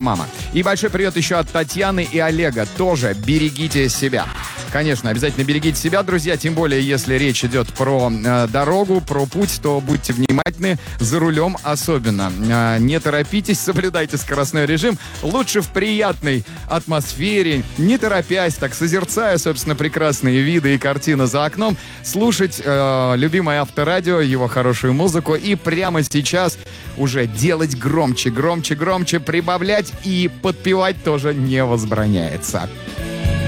мама. И большой привет еще от Татьяны и Олега. Тоже берегите себя. Конечно, обязательно берегите себя, друзья, тем более, если речь идет про дорогу, про путь, то будьте внимательны, за рулем особенно. Не торопитесь, соблюдайте скоростной режим. Лучше в приятной атмосфере, не торопясь, так созерцая, собственно, прекрасные виды и картины за окном, слушать любимое авторадио, его хорошую музыку и прямо сейчас уже делать громче, прибавлять и подпевать тоже не возбраняется.